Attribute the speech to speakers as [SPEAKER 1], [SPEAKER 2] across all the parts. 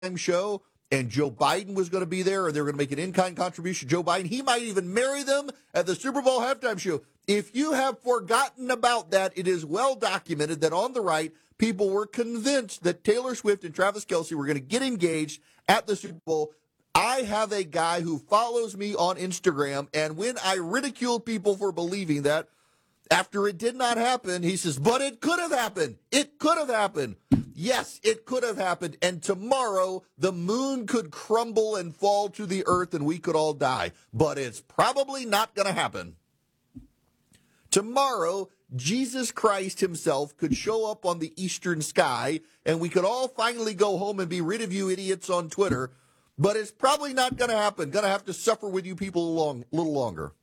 [SPEAKER 1] show and Joe Biden was going to be there, or they were going to make an in-kind contribution to Joe Biden. He might even marry them at the Super Bowl halftime show. If you have forgotten about that, it is well documented that on the right, people were convinced that Taylor Swift and Travis Kelce were going to get engaged at the Super Bowl. I have a guy who follows me on Instagram, and when I ridicule people for believing that, after it did not happen, he says, but it could have happened. It could have happened. Yes, it could have happened. And tomorrow, the moon could crumble and fall to the earth and we could all die. But it's probably not going to happen. Tomorrow, Jesus Christ himself could show up on the eastern sky and we could all finally go home and be rid of you idiots on Twitter. But it's probably not going to happen. Going to have to suffer with you people a little longer.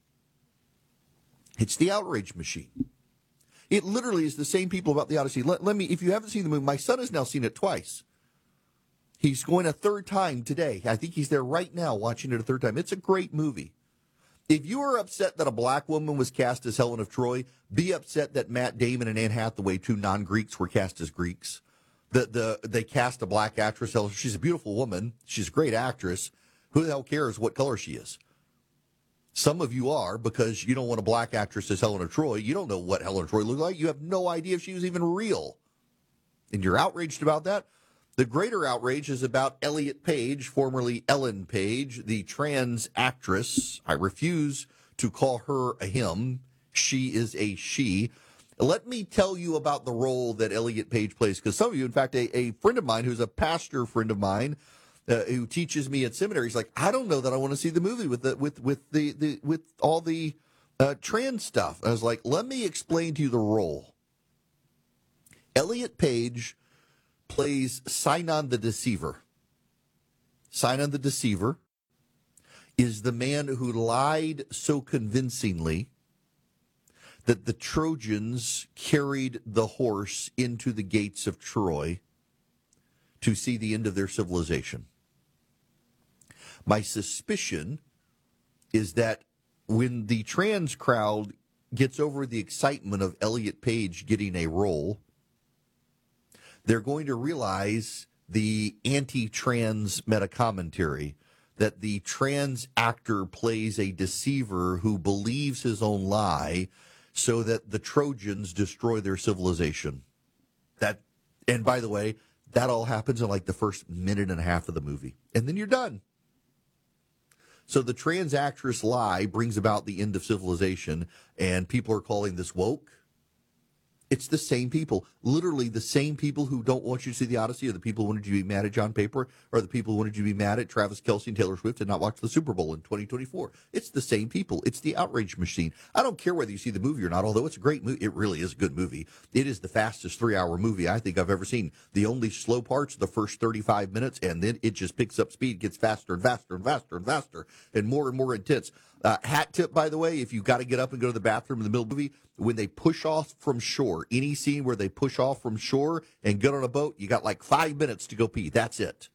[SPEAKER 1] It's the outrage machine. It literally is the same people about the Odyssey. Let me, if you haven't seen the movie, my son has now seen it twice. He's going a third time today. I think he's there right now watching it a third time. It's a great movie. If you are upset that a black woman was cast as Helen of Troy, be upset that Matt Damon and Anne Hathaway, two non-Greeks, were cast as Greeks. They cast a black actress. She's a beautiful woman. She's a great actress. Who the hell cares what color she is? Some of you are, because you don't want a black actress as Helen of Troy. You don't know what Helen of Troy looked like. You have no idea if she was even real. And you're outraged about that? The greater outrage is about Elliot Page, formerly Ellen Page, the trans actress. I refuse to call her a him. She is a she. Let me tell you about the role that Elliot Page plays, because some of you, in fact, a friend of mine who's a pastor friend of mine, who teaches me at seminary, he's like, I don't know that I want to see the movie with all the trans stuff. I was like, let me explain to you the role. Elliot Page plays Sinon the Deceiver. Sinon the Deceiver is the man who lied so convincingly that the Trojans carried the horse into the gates of Troy to see the end of their civilization. My suspicion is that when the trans crowd gets over the excitement of Elliot Page getting a role, they're going to realize the anti-trans meta-commentary, that the trans actor plays a deceiver who believes his own lie so that the Trojans destroy their civilization. And by the way, that all happens in like the first minute and a half of the movie. And then you're done. So the trans actress lie brings about the end of civilization, and people are calling this woke. It's the same people, literally the same people who don't want you to see the Odyssey, or the people who wanted you to be mad at John Paper, or the people who wanted you to be mad at Travis Kelce and Taylor Swift and not watch the Super Bowl in 2024. It's the same people. It's the outrage machine. I don't care whether you see the movie or not, although it's a great movie. It really is a good movie. It is the fastest 3-hour movie I think I've ever seen. The only slow parts are the first 35 minutes, and then it just picks up speed, gets faster and faster and faster and faster, and more intense. Hat tip, by the way, if you got to get up and go to the bathroom in the middle of the movie, when they push off from shore, any scene where they push off from shore and get on a boat, you got like 5 minutes to go pee. That's it.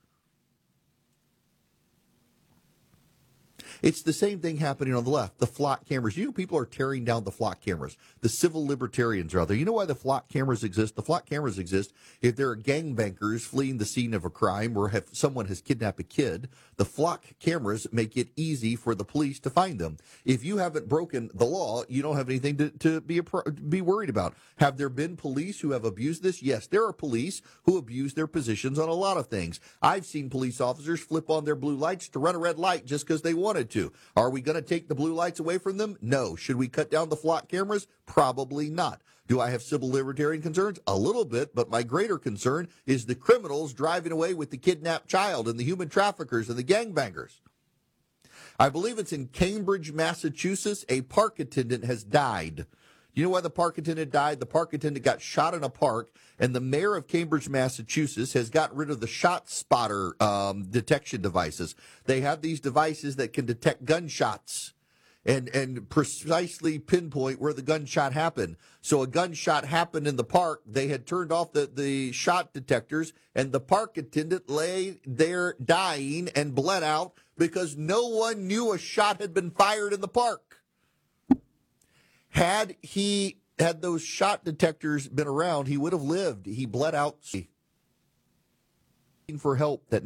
[SPEAKER 1] It's the same thing happening on the left. The flock cameras. You know, people are tearing down the flock cameras. The civil libertarians are out there. You know why the flock cameras exist? The flock cameras exist if there are gangbangers fleeing the scene of a crime, or if someone has kidnapped a kid. The flock cameras make it easy for the police to find them. If you haven't broken the law, you don't have anything to be worried about. Have there been police who have abused this? Yes, there are police who abuse their positions on a lot of things. I've seen police officers flip on their blue lights to run a red light just because they wanted to. Are we going to take the blue lights away from them? No. Should we cut down the flock cameras? Probably not. Do I have civil libertarian concerns? A little bit, but my greater concern is the criminals driving away with the kidnapped child and the human traffickers and the gangbangers. I believe it's in Cambridge, Massachusetts. A park attendant has died. You know why the park attendant died? The park attendant got shot in a park, and the mayor of Cambridge, Massachusetts, has gotten rid of the shot spotter detection devices. They have these devices that can detect gunshots and precisely pinpoint where the gunshot happened. So a gunshot happened in the park. They had turned off the shot detectors, and the park attendant lay there dying and bled out because no one knew a shot had been fired in the park. Had those shot detectors been around, he would have lived. He bled out. for help that